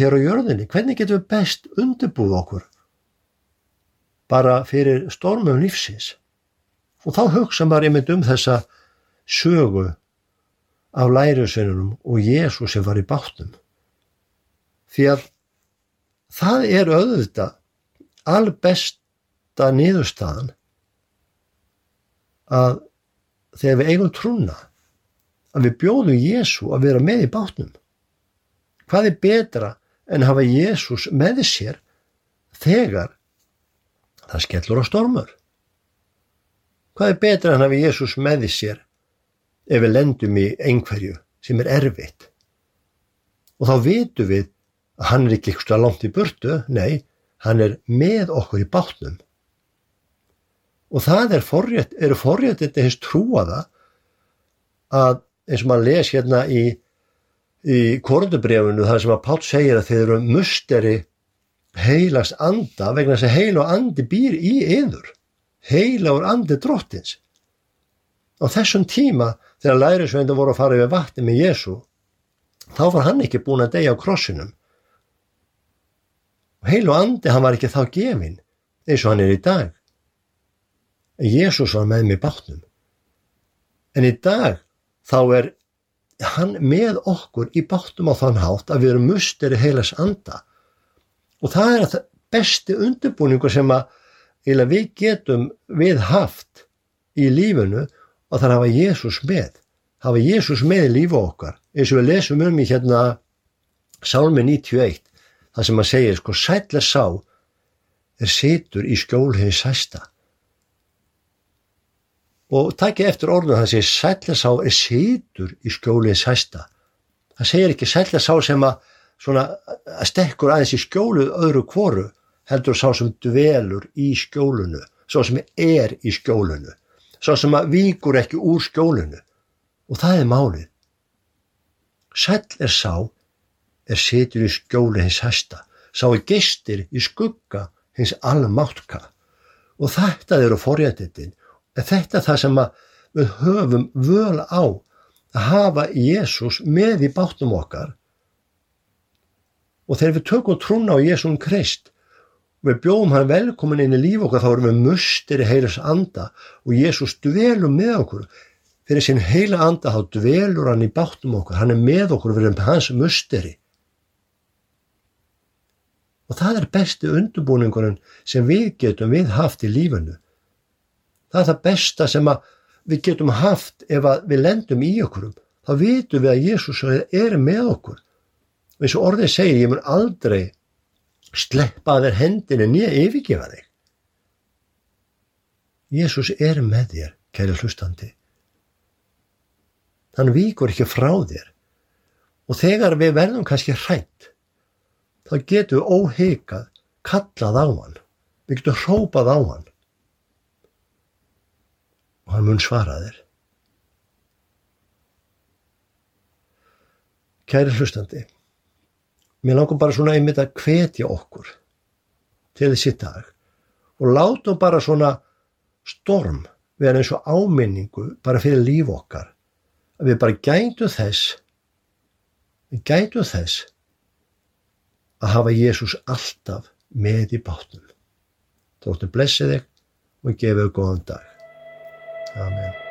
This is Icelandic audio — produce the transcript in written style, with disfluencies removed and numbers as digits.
hér á jörðinni? Hvernig getum við best undirbúið okkur bara fyrir stormum lífsins? Og þá hugsa maður einmitt þessa sögu af lærisveinunum og Jesús sem var í bátnum. Því að það auðvitað albesta niðurstaðan að þegar við eigum trúna að við bjóðum Jesú að vera með í bátnum. Hvað betra en hafa Jesús með sér þegar það skellur á stormur? Hvað betra en hafa Jesús með sér ef við lendum í einhverju sem erfitt? Og þá vitum við að hann ekki eitthvað langt í burtu, nei, hann með okkur í bátnum. Og það eru forréttindi hins trúaða að eins og maður les hérna í Korinthubréfinu þar sem að Páll segir að þið eru musteri heilags anda vegna þess að heilagur andi býr í yður. Heilagur andi drottins. Á þessum tíma þegar lærisveinarnir voru að fara yfir vatni með Jesú, þá var hann ekki búinn að deyja á krossinum. Og heilagur andi, hann var ekki þá gefinn eins og hann í dag. En Jesús var með mig í bátnum. En í dag þá hann með okkur í bátnum á þann hátt að við erum musteri heilags anda. Og það besti undirbúningur sem við getum haft í lífinu og það hafa Jesús með. Hafa Jesús með í lífi okkar. Eins og við lesum í hérna Sálmi 91, það sem að segja, sæll sá situr í skjóli hins hæsta. Og takið eftir orðinu, það segir sæll sá situr í skjóli hins hæsta. Það segir ekki sæll sá sem að stekkur aðeins í skjólu öðru hvoru, heldur sá sem dvelur í skjólunu, sá sem í skjólunu, sá sem víkur ekki úr skjólunu. Og það málið. Sæll sá situr í skjóli hins hæsta, sá geistir í skugga hins almáttka. Og þetta eru forréttindin. En þetta það sem við höfum völ á að hafa Jesús með í bátnum okkar. Og þegar við tökum trúna á Jesúm Krist og við bjóðum hann velkomin inn í líf okkar, þá erum við musteri heilags anda og Jesús dvelur með okkur. Fyrir sinn heila anda þá dvelur hann í bátnum okkar, hann með okkur, við erum hans musteri. Og það besti undirbúningurinn sem við getum haft í lífinu. Það það besta sem við getum haft ef við lendum í okkur. Þá vitum við að Jesús með okkur. Og eins og orðið segir, ég mun aldrei sleppa þér hendinni né yfirgefa þig. Jesús með þér, kæri hlustandi. Hann víkur ekki frá þér. Og þegar við verðum kannski hrædd, þá getum við óhikað kallað á hann. Við getum hrópað á hann. Og hann mun svara þér. Kæri hlustandi, mér langar bara einmitt að hvetja okkur til þessi dag og látum bara storm vera eins og áminningu bara fyrir líf okkar, að við bara gætum þess að hafa Jesús alltaf með í bátnum. Dóttir blessi þig og gefi þér góðan dag. Amen.